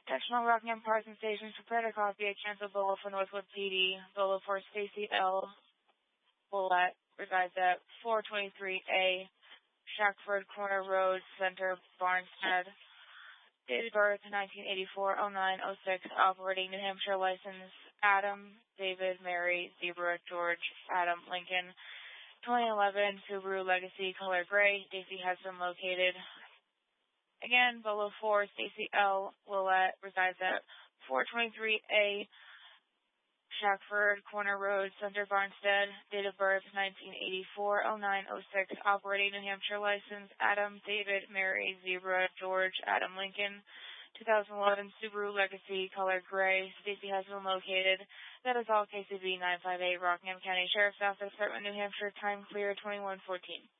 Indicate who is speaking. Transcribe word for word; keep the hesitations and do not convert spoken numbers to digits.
Speaker 1: Attention all Rockingham cars and stations, prepare to copy a cancel Bolo for Northwood P D. Bolo for Stacy L. Willett resides at four twenty-three A, Shackford Corner Road, Center, Barnstead. Date of birth, nineteen eighty-four oh nine oh six, operating New Hampshire license, Adam, David, Mary, Zebra, George, Adam, Lincoln. twenty eleven Subaru Legacy, color gray. Stacy has been located. Again, Bolo four, Stacy L. Willett resides at four twenty-three A, Shackford Corner Road, Center, Barnstead. Date of birth, nineteen eighty-four oh nine oh six, operating New Hampshire license, Adam, David, Mary, Zebra, George, Adam, Lincoln. twenty eleven Subaru Legacy, color gray. Stacy has been located. That is all. K C B nine five eight, Rockingham County Sheriff's Office, Department, New Hampshire. Time clear, twenty-one fourteen.